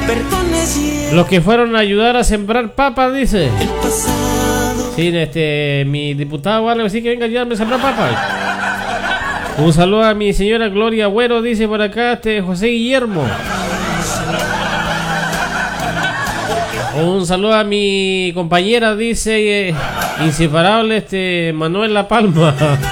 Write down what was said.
Los que fueron a ayudar a sembrar papas, dice. Sí, mi diputado algo así que venga a ayudarme a sembrar papas. Un saludo a mi señora Gloria Agüero, dice por acá José Guillermo. Un saludo a mi compañera, dice inseparable Manuel La Palma.